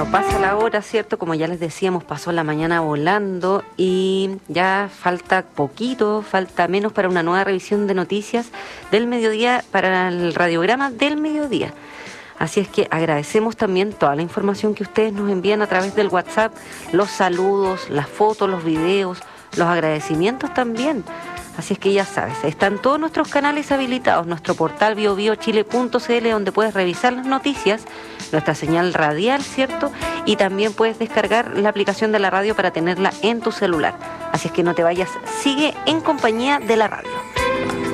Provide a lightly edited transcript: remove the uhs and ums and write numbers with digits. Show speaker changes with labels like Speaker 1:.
Speaker 1: pasa la hora, ¿cierto? Como ya les decíamos, pasó la mañana volando y ya falta poquito, falta menos para una nueva revisión de noticias del mediodía, para el radiograma del mediodía. Así es que agradecemos también toda la información que ustedes nos envían a través del WhatsApp, los saludos, las fotos, los videos, los agradecimientos también. Así es que ya sabes, están todos nuestros canales habilitados, nuestro portal biobiochile.cl, donde puedes revisar las noticias, nuestra señal radial, ¿cierto? Y también puedes descargar la aplicación de la radio para tenerla en tu celular. Así es que no te vayas, sigue en compañía de la radio.